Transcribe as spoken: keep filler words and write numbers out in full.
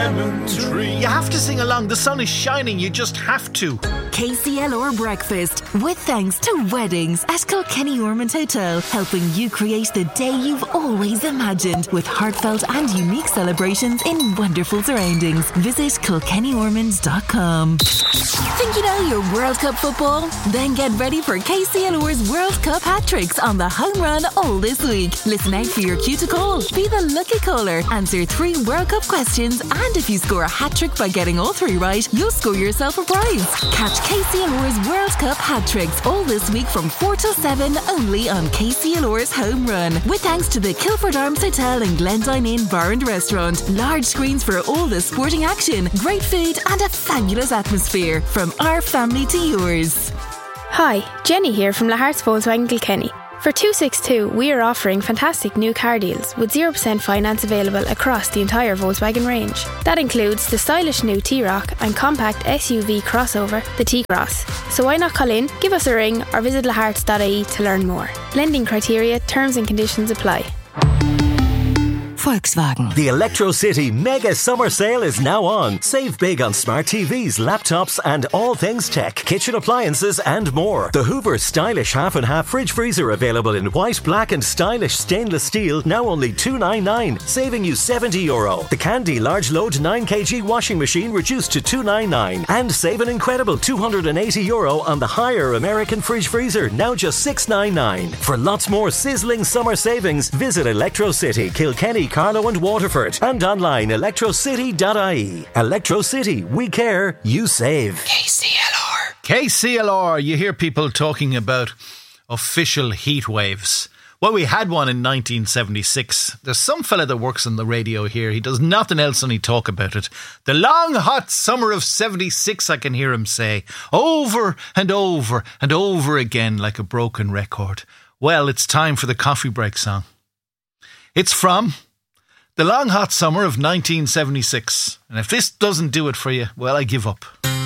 lemon tree. You have to sing along. The sun is shining. You just have to. K C L R Breakfast, with thanks to Weddings at Kilkenny Ormond Hotel, helping you create the day you've always imagined with heartfelt and unique celebrations in wonderful surroundings. Visit kilkenny ormonds dot com. Think you know your World Cup football? Then get ready for K C L R's World Cup hat-tricks on the home run all this week. Listen out for your cue to call. Be the lucky caller. Answer three World Cup questions, and if you score a hat-trick by getting all three right, you'll score yourself a prize. Catch K C L R's World Cup hat-tricks all this week from four till seven only on K C L R's Home Run. With thanks to the Kilford Arms Hotel and Glendine Inn Bar and Restaurant. Large screens for all the sporting action, great food and a fabulous atmosphere. From our family to yours. Hi, Jenny here from Lahart's Volkswagen Kilkenny. For two sixty-two, we are offering fantastic new car deals with zero percent finance available across the entire Volkswagen range. That includes the stylish new T-Roc and compact S U V crossover, the T-Cross. So why not call in, give us a ring or visit laharts dot I E to learn more. Lending criteria, terms and conditions apply. Volkswagen. The Electro City Mega Summer Sale is now on. Save big on smart T Vs, laptops and all things tech, kitchen appliances and more. The Hoover stylish half and half fridge freezer available in white, black and stylish stainless steel, now only two ninety-nine, saving you seventy euro. The Candy large load nine kilogram washing machine reduced to two ninety-nine, and save an incredible two hundred eighty euro on the higher American fridge freezer, now just six ninety-nine. For lots more sizzling summer savings, visit Electro City, Kilkenny, Carlow and Waterford, and online electro city dot I E. Electro City, we care, you save. K C L R. K C L R, you hear people talking about official heat waves. Well, we had one in nineteen seventy-six. There's some fella that works on the radio here. He does nothing else only talk about it. The long hot summer of seventy-six, I can hear him say, over and over and over again like a broken record. Well, it's time for the coffee break song. It's from The Long Hot Summer of nineteen seventy-six. And if this doesn't do it for you, well, I give up.